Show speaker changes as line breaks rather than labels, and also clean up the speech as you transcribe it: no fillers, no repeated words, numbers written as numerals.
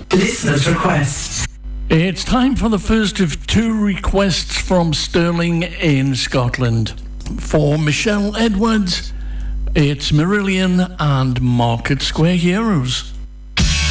Listener's request.
It's time for the first of two requests from Stirling in Scotland. For Michelle Edwards, it's Marillion and Market Square Heroes.